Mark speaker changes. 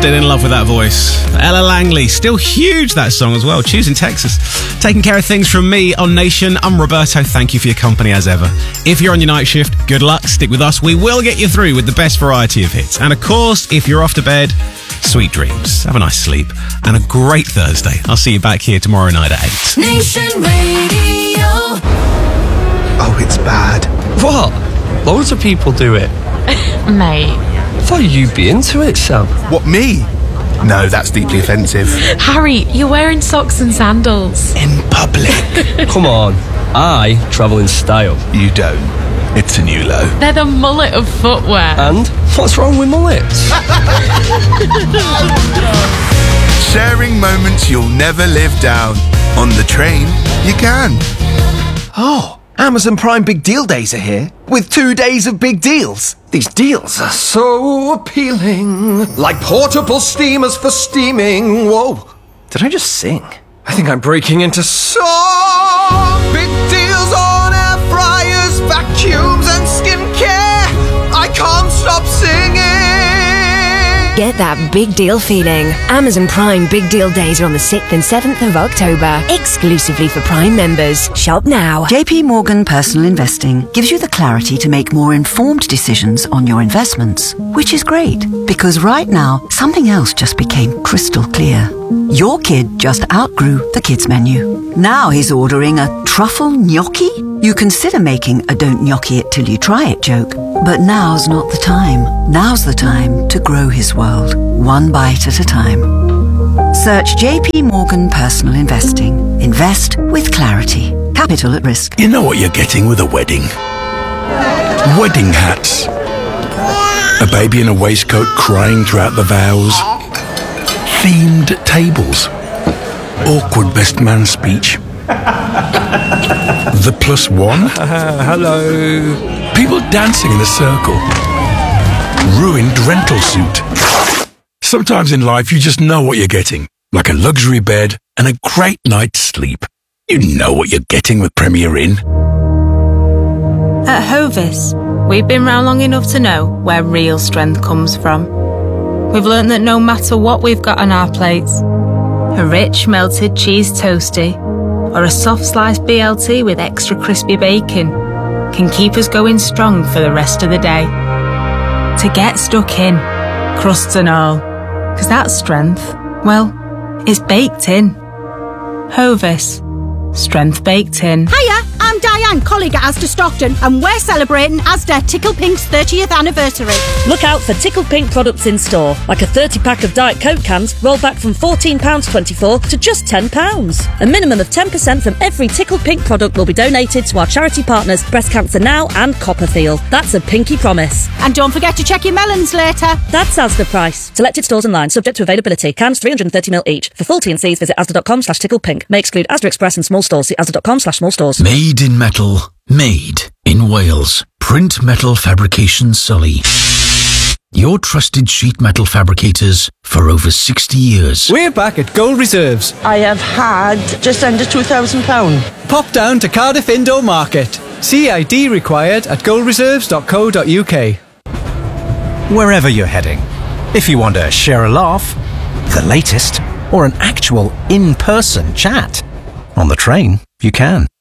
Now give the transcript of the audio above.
Speaker 1: Still in love with that voice. Ella Langley, still huge, that song as well. Choosing Texas. Taking care of things from me on Nation. I'm Roberto. Thank you for your company as ever. If you're on your night shift, good luck. Stick with us. We will get you through with the best variety of hits. And of course, if you're off to bed, sweet dreams. Have a nice sleep and a great Thursday. I'll see you back here tomorrow night at 8.
Speaker 2: Nation Radio.
Speaker 3: Oh, it's bad.
Speaker 4: What? Loads of people do it.
Speaker 5: Mate.
Speaker 4: I thought you'd be into it, Sam.
Speaker 3: What, me? No, that's deeply offensive.
Speaker 5: Harry, you're wearing socks and sandals.
Speaker 3: In public.
Speaker 4: Come on. I travel in style.
Speaker 3: You don't. It's a new low.
Speaker 5: They're the mullet of footwear.
Speaker 4: And what's wrong with mullets?
Speaker 3: Sharing moments you'll never live down. On the train, you can.
Speaker 6: Oh, Amazon Prime Big Deal Days are here, with 2 days of big deals. These deals are so appealing. Like portable steamers for steaming. Whoa, did I just sing? I think I'm breaking into song. Big deals on air fryers, vacuums and skincare. I can't stop singing.
Speaker 7: Get that big deal feeling. Amazon Prime Big Deal Days are on the 6th and 7th of October, exclusively for Prime members. Shop now.
Speaker 8: JP Morgan Personal Investing gives you the clarity to make more informed decisions on your investments, which is great, because right now, something else just became crystal clear. Your kid just outgrew the kids menu. Now he's ordering a truffle gnocchi? You consider making a don't gnocchi it till you try it joke, but now's not the time. Now's the time to grow his world, one bite at a time. Search JP Morgan Personal Investing. Invest with clarity. Capital at risk.
Speaker 9: You know what you're getting with a wedding? Wedding hats. A baby in a waistcoat crying throughout the vows. Themed tables. Awkward best man speech. The +1.
Speaker 4: Hello.
Speaker 9: People dancing in a circle. Ruined rental suit. Sometimes in life you just know what you're getting. Like a luxury bed and a great night's sleep. You know what you're getting with Premier Inn.
Speaker 10: At Hovis, we've been round long enough to know where real strength comes from. We've learnt that no matter what we've got on our plates, a rich melted cheese toastie or a soft sliced BLT with extra crispy bacon can keep us going strong for the rest of the day. To get stuck in, crusts and all, 'cause that strength, well, it's baked in. Hovis. Strength baked in.
Speaker 11: Hiya, I'm Diane, colleague at Asda Stockton, and we're celebrating Asda Tickle Pink's 30th anniversary.
Speaker 12: Look out for Tickle Pink products in store, like a 30-pack of Diet Coke cans rolled back from £14.24 to just £10. A minimum of 10% from every Tickle Pink product will be donated to our charity partners Breast Cancer Now and Copperfield. That's a pinky promise.
Speaker 11: And don't forget to check your melons later.
Speaker 12: That's Asda price. Selected stores online, subject to availability. Cans 330ml each. For full T&Cs, visit asda.com/ticklepink. May exclude Asda Express and small stores. See asda.com/small stores.
Speaker 13: Made in metal. Made in Wales. Print Metal Fabrication Sully. Your trusted sheet metal fabricators for over 60 years.
Speaker 14: We're back at Gold Reserves.
Speaker 15: I have had just under £2,000.
Speaker 14: Pop down to Cardiff Indoor Market. CID required at goldreserves.co.uk.
Speaker 16: Wherever you're heading, if you want to share a laugh, the latest, or an actual in-person chat, on the train, you can.